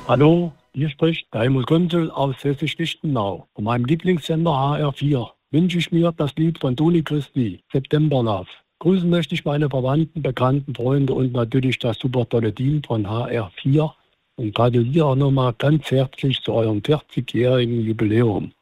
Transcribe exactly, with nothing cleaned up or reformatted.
Hallo, hier spricht Daimel Gonzel aus Hessisch-Lichtenau. Von meinem Lieblingssender H R vier wünsche ich mir das Lied von Toni Christi, Septemberlauf. Grüßen möchte ich meine Verwandten, Bekannten, Freunde und natürlich das super tolle Team von H R vier und gratuliere nochmal ganz herzlich zu eurem vierzigjährigen Jubiläum.